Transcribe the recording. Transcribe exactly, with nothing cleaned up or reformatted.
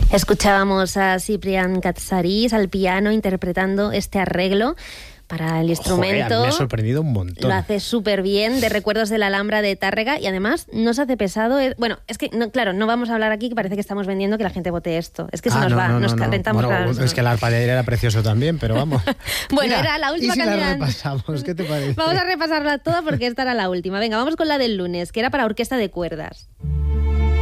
Escuchábamos a Ciprián Katsaris al piano interpretando este arreglo para el instrumento. Joder, me ha sorprendido un montón. Lo hace súper bien, de Recuerdos de la Alhambra de Tárrega, y además no se hace pesado. Bueno, es que, no, claro, no vamos a hablar aquí, que parece que estamos vendiendo que la gente vote esto. Es que se ah, nos no, va, no, nos no, calentamos. Bueno, las... es que el arpa de aire era precioso también, pero vamos. Bueno, Mira, era la última ¿y si canción. la repasamos? ¿Qué te parece? Vamos a repasarla toda porque esta era la última. Venga, vamos con la del lunes, que era para orquesta de cuerdas.